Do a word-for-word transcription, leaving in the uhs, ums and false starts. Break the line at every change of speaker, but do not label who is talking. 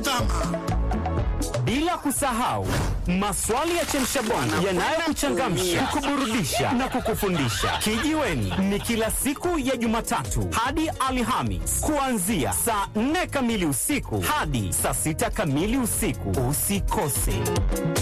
mtama.
Bila kusahau maswali ya chemshabongo yanayokuchangamsha, kukuburudisha na kukufundisha. Kijiweni ni kila siku ya Jumatatu hadi Alhamis kuanzia saa nne kamili usiku hadi saa sita kamili usiku. Usikose.